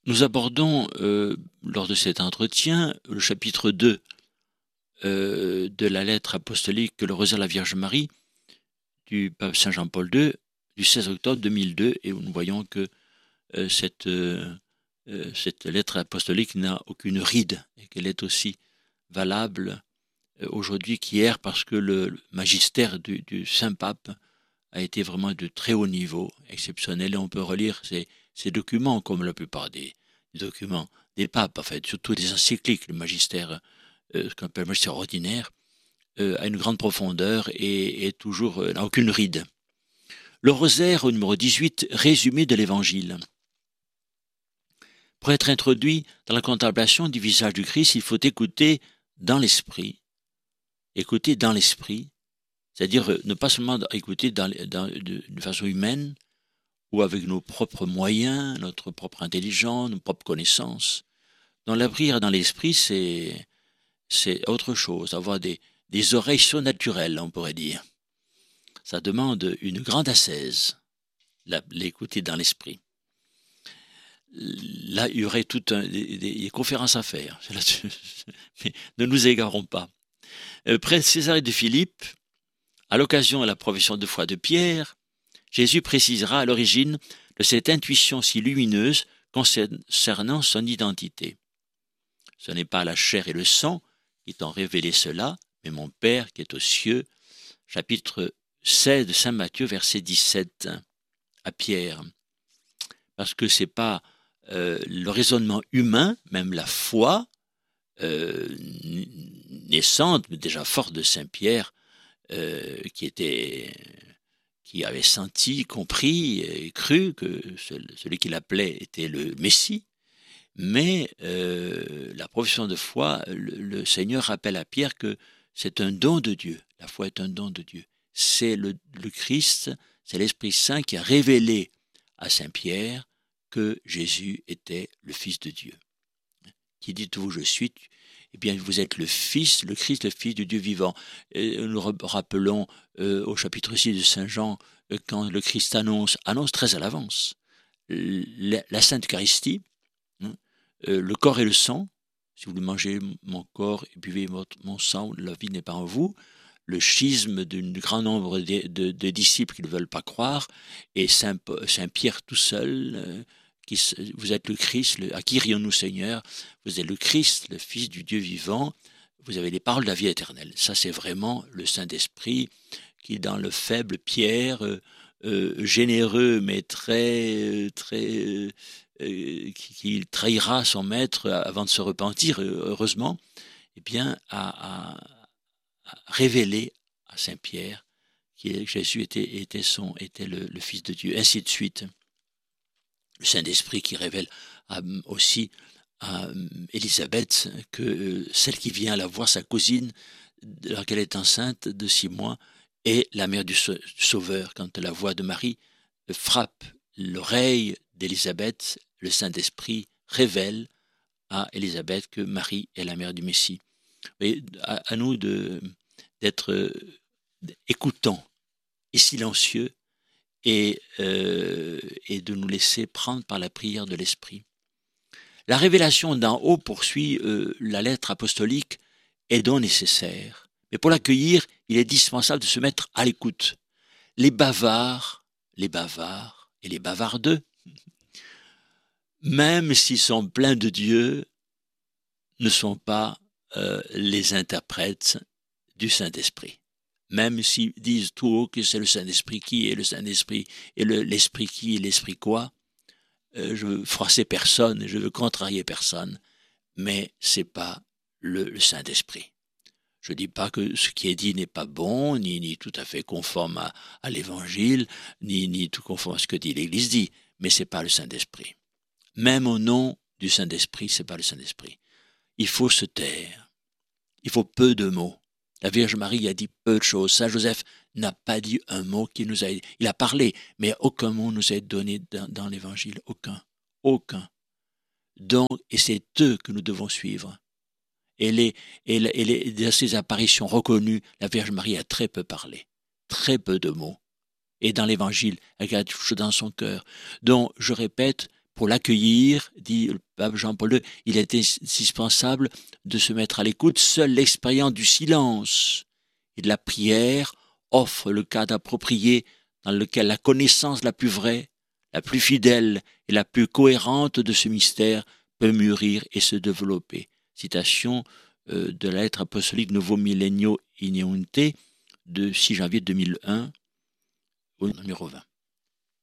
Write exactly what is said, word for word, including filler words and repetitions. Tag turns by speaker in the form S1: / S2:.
S1: Nous abordons, euh, lors de cet entretien, le chapitre deux euh, de la lettre apostolique que le rosaire de la Vierge Marie du pape Saint Jean-Paul deux du seize octobre deux mille deux, et où nous voyons que euh, cette, euh, euh, cette lettre apostolique n'a aucune ride et qu'elle est aussi valable euh, aujourd'hui qu'hier, parce que le magistère du, du Saint-Pape a été vraiment de très haut niveau, exceptionnel, et on peut relire ces, ces documents comme la plupart des, des documents des papes, en fait, surtout des encycliques. Le magistère, euh, ce qu'on appelle le magistère ordinaire, euh, a une grande profondeur et, et toujours euh, n'a aucune ride. Le rosaire au numéro dix-huit, résumé de l'Évangile. Pour être introduit dans la contemplation du visage du Christ, il faut écouter dans l'esprit, écouter dans l'esprit, c'est-à-dire ne pas seulement écouter dans, dans, de, de façon humaine ou avec nos propres moyens, notre propre intelligence, nos propres connaissances. Dans la prière dans l'esprit, c'est, c'est autre chose, avoir des, des oreilles surnaturelles, on pourrait dire. Ça demande une grande ascèse, la, l'écouter dans l'esprit. Là, il y aurait toutes des, des, des conférences à faire, mais ne nous égarons pas. Euh, près de Césarée de Philippe, à l'occasion de la profession de foi de Pierre, Jésus précisera à l'origine de cette intuition si lumineuse concernant son identité. Ce n'est pas la chair et le sang qui t'ont révélé cela, mais mon Père qui est aux cieux. Chapitre seize de Saint Matthieu, verset dix-sept, à Pierre. Parce que ce n'est pas euh, le raisonnement humain, même la foi, euh, naissante, mais déjà forte de Saint Pierre, euh, qui était... qui avait senti, compris et cru que celui qu'il appelait était le Messie. Mais euh, la profession de foi, le, le Seigneur rappelle à Pierre que c'est un don de Dieu. La foi est un don de Dieu. C'est le, le Christ, c'est l'Esprit Saint qui a révélé à Saint Pierre que Jésus était le Fils de Dieu. Qui dites-vous je suis ? Eh bien, vous êtes le Fils, le Christ, le Fils du Dieu vivant. Et nous rappelons euh, au chapitre six de Saint Jean, euh, quand le Christ annonce, annonce très à l'avance, la, la Sainte Eucharistie, hein, euh, le corps et le sang. Si vous mangez mon corps et buvez votre, mon sang, la vie n'est pas en vous. Le schisme d'un grand nombre de, de, de disciples qui ne veulent pas croire, et Saint, Saint Pierre tout seul, euh, qui, vous êtes le Christ, le, à qui rions-nous Seigneur ? Vous êtes le Christ, le Fils du Dieu vivant, vous avez les paroles de la vie éternelle. Ça, c'est vraiment le Saint-Esprit qui, dans le faible Pierre, euh, euh, généreux, mais très, très, euh, qui, qui trahira son maître avant de se repentir, heureusement, eh bien, a, a, a révélé à Saint-Pierre que Jésus était, était, son, était le, le Fils de Dieu, ainsi de suite. Le Saint-Esprit qui révèle à, aussi à Élisabeth que euh, celle qui vient la voir, sa cousine, alors qu'elle est enceinte de six mois, est la mère du Sauveur. Quand la voix de Marie frappe l'oreille d'Élisabeth, le Saint-Esprit révèle à Élisabeth que Marie est la mère du Messie. Et à, à nous de, d'être euh, écoutants et silencieux, et, euh, et de nous laisser prendre par la prière de l'Esprit. La révélation d'en haut, poursuit euh, la lettre apostolique, est donc nécessaire. Mais pour l'accueillir, il est indispensable de se mettre à l'écoute. Les bavards, les bavards et les bavardeux, même s'ils sont pleins de Dieu, ne sont pas euh, les interprètes du Saint-Esprit. Même s'ils disent tout haut que c'est le Saint-Esprit qui est le Saint-Esprit et le, l'Esprit qui est l'Esprit quoi, euh, je veux froisser personne, je veux contrarier personne, mais c'est pas le, le Saint-Esprit. Je dis pas que ce qui est dit n'est pas bon, ni, ni tout à fait conforme à, à l'Évangile, ni, ni tout conforme à ce que dit l'Église dit, mais c'est pas le Saint-Esprit. Même au nom du Saint-Esprit, c'est pas le Saint-Esprit. Il faut se taire. Il faut peu de mots. La Vierge Marie a dit peu de choses. Saint Joseph n'a pas dit un mot qui nous a... Il a parlé, mais aucun mot nous est donné dans, dans l'Évangile. Aucun. Aucun. Donc, et c'est eux que nous devons suivre. Et, les, et, les, et les, dans ces apparitions reconnues, la Vierge Marie a très peu parlé. Très peu de mots. Et dans l'Évangile, elle a quelque chose dans son cœur. Donc, je répète, pour l'accueillir, dit le pape Jean-Paul deux, il est indispensable de se mettre à l'écoute. Seule l'expérience du silence et de la prière offre le cadre approprié dans lequel la connaissance la plus vraie, la plus fidèle et la plus cohérente de ce mystère peut mûrir et se développer. Citation euh, de la lettre apostolique Novo Millennio Ineunte de six janvier deux mille un, au numéro vingt.